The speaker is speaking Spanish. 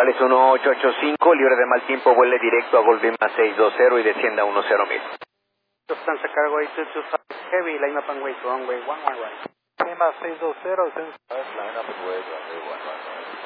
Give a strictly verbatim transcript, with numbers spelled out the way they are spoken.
Morales uno ocho ocho cinco, libre de mal tiempo, vuele directo a Golden Más seis dos cero y descienda uno cero mil. Lufthansa Cargo two two five Heavy, line up and wait, runway one one right. Lima seis dos cero, since line up and wait, runway one one right.